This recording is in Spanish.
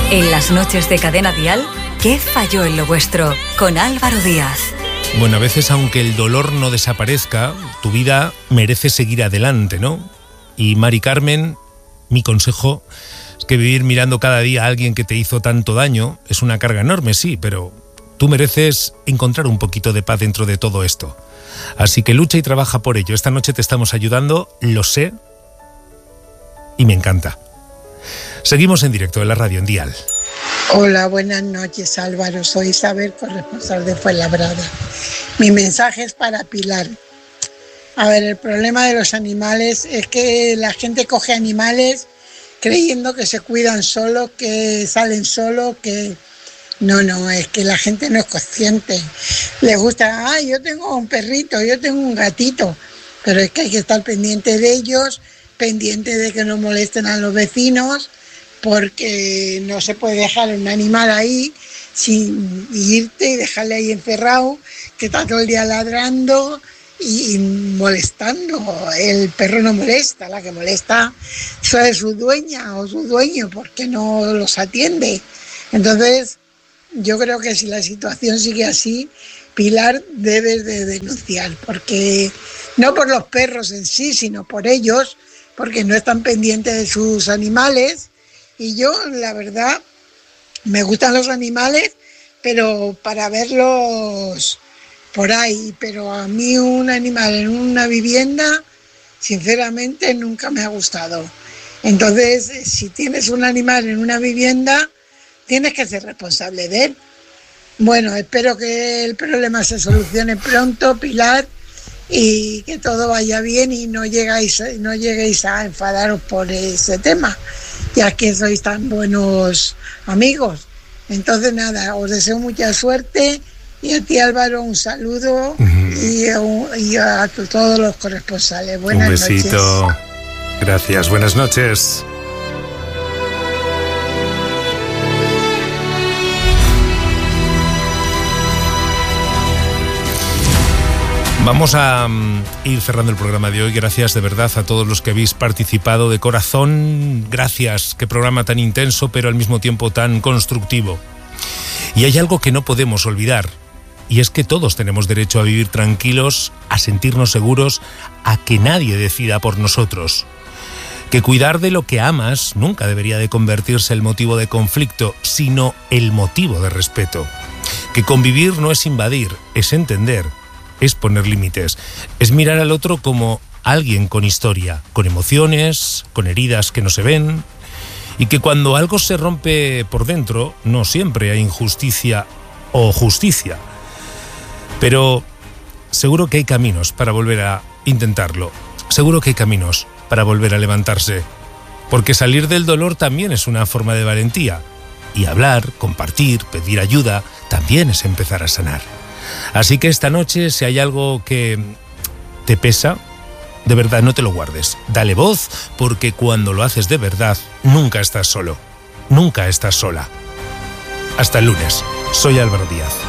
En las noches de Cadena Dial, ¿qué falló en lo vuestro? Con Álvaro Díaz. Bueno, a veces, aunque el dolor no desaparezca, tu vida merece seguir adelante, ¿no? Y Mari Carmen, mi consejo es que vivir mirando cada día a alguien que te hizo tanto daño es una carga enorme, sí, pero tú mereces encontrar un poquito de paz dentro de todo esto. Así que lucha y trabaja por ello. Esta noche te estamos ayudando, lo sé, y me encanta. Seguimos en directo en la radio, en Dial. Hola, buenas noches, Álvaro. Soy Isabel, corresponsal de Fuenlabrada. Mi mensaje es para Pilar. A ver, el problema de los animales es que la gente coge animales creyendo que se cuidan solos, que salen solos, que... No, es que la gente no es consciente. Les gusta, yo tengo un perrito, yo tengo un gatito, pero es que hay que estar pendiente de ellos, pendiente de que no molesten a los vecinos, porque no se puede dejar un animal ahí sin irte y dejarle ahí encerrado, que está todo el día ladrando y molestando. El perro no molesta, la que molesta es su dueña o su dueño, porque no los atiende. Entonces, yo creo que si la situación sigue así, Pilar, debes de denunciar, porque no por los perros en sí, sino por ellos, porque no están pendientes de sus animales. Y yo, la verdad, me gustan los animales, pero para verlos por ahí. Pero a mí un animal en una vivienda, sinceramente, nunca me ha gustado. Entonces, si tienes un animal en una vivienda, tienes que ser responsable de él. Bueno, espero que el problema se solucione pronto, Pilar, y que todo vaya bien y no lleguéis a enfadaros por ese tema, ya que sois tan buenos amigos. Entonces nada, os deseo mucha suerte, y a ti, Álvaro, un saludo, y a todos los corresponsales. Buenas noches. Un besito. Gracias, buenas noches. Vamos a ir cerrando el programa de hoy. Gracias de verdad a todos los que habéis participado de corazón. Gracias, qué programa tan intenso, pero al mismo tiempo tan constructivo. Y hay algo que no podemos olvidar, y es que todos tenemos derecho a vivir tranquilos, a sentirnos seguros, a que nadie decida por nosotros. Que cuidar de lo que amas nunca debería de convertirse en motivo de conflicto, sino el motivo de respeto. Que convivir no es invadir, es entender. Es poner límites, es mirar al otro como alguien con historia, con emociones, con heridas que no se ven, y que cuando algo se rompe por dentro, no siempre hay injusticia o justicia. Pero seguro que hay caminos para volver a intentarlo, seguro que hay caminos para volver a levantarse, porque salir del dolor también es una forma de valentía, y hablar, compartir, pedir ayuda, también es empezar a sanar. Así que esta noche, si hay algo que te pesa, de verdad no te lo guardes. Dale voz, porque cuando lo haces de verdad, nunca estás solo. Nunca estás sola. Hasta el lunes. Soy Álvaro Díaz.